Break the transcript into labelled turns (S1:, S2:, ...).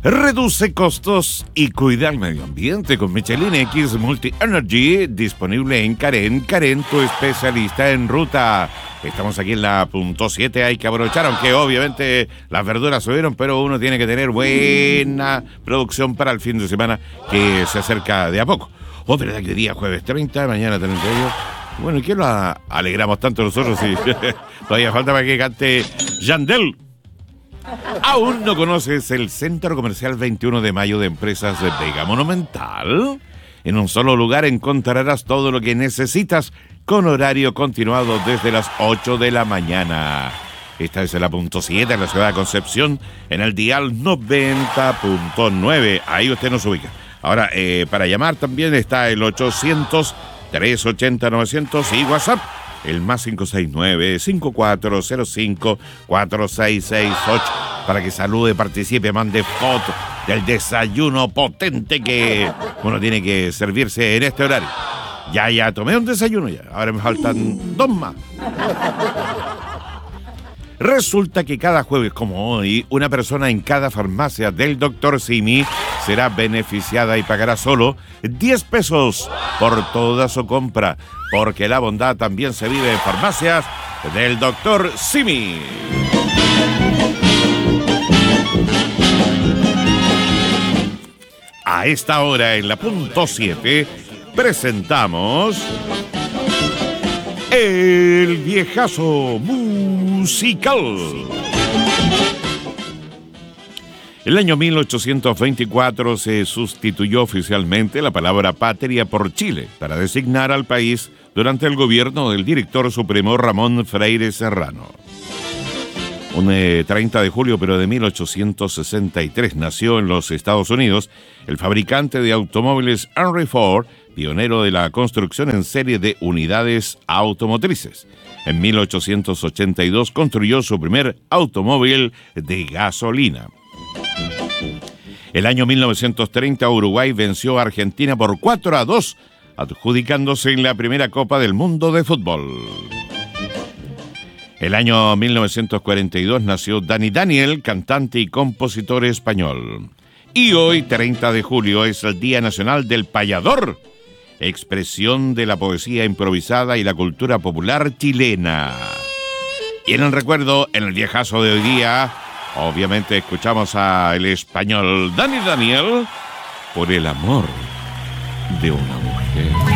S1: Reduce costos y cuida el medio ambiente con Michelin X Multi Energy, disponible en Karen. Karen, tu especialista en ruta. Estamos aquí en la punto 7, hay que aprovechar, aunque obviamente las verduras subieron, pero uno tiene que tener buena producción para el fin de semana que se acerca de a poco. ¿Verdad que día jueves 30, mañana 31? Bueno, ¿y qué nos alegramos tanto nosotros si todavía falta para que cante Yandel? ¿Aún no conoces el Centro Comercial 21 de Mayo de Empresas de Vega Monumental? En un solo lugar encontrarás todo lo que necesitas con horario continuado desde las 8 de la mañana. Esta es la punto 7 en la ciudad de Concepción, en el dial 90.9. Ahí usted nos ubica. Ahora, para llamar también está el 800-380-900 y WhatsApp, el más 569-5405-4668, para que salude, participe, mande fotos del desayuno potente que uno tiene que servirse en este horario. Ya tomé un desayuno ya, ahora me faltan dos más. Resulta que cada jueves como hoy, una persona en cada farmacia del Dr. Simi será beneficiada y pagará solo 10 pesos por toda su compra, porque la bondad también se vive en farmacias del Dr. Simi. A esta hora en la punto 7 presentamos El Viejazo Musical. El año 1824 se sustituyó oficialmente la palabra patria por Chile para designar al país durante el gobierno del director supremo Ramón Freire Serrano. Un 30 de julio, pero de 1863, nació en los Estados Unidos el fabricante de automóviles Henry Ford, pionero de la construcción en serie de unidades automotrices. En 1882 construyó su primer automóvil de gasolina. El año 1930 Uruguay venció a Argentina por 4-2, adjudicándose en la primera Copa del Mundo de fútbol. El año 1942 nació Dani Daniel, cantante y compositor español. Y hoy, 30 de julio, es el Día Nacional del Payador, expresión de la poesía improvisada y la cultura popular chilena. Y en el recuerdo, en el viejazo de hoy día, obviamente escuchamos al español Dani Daniel por el amor de una mujer.